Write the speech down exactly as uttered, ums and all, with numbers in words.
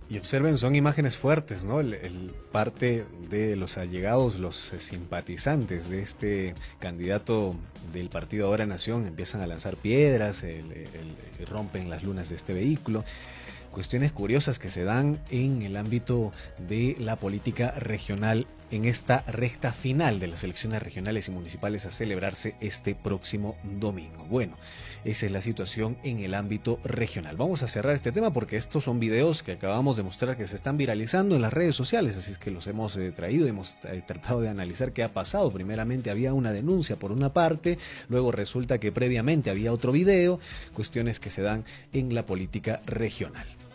Y observen, son imágenes fuertes, ¿no? El, el parte de los allegados, los eh, simpatizantes de este candidato del partido Ahora Nación empiezan a lanzar piedras, el, el, el, rompen las lunas de este vehículo. Cuestiones curiosas que se dan en el ámbito de la política regional en esta recta final de las elecciones regionales y municipales a celebrarse este próximo domingo. Bueno, esa es la situación en el ámbito regional. Vamos a cerrar este tema porque estos son videos que acabamos de mostrar que se están viralizando en las redes sociales, así es que los hemos eh, traído, hemos eh, tratado de analizar qué ha pasado. Primeramente había una denuncia por una parte, luego resulta que previamente había otro video, cuestiones que se dan en la política regional.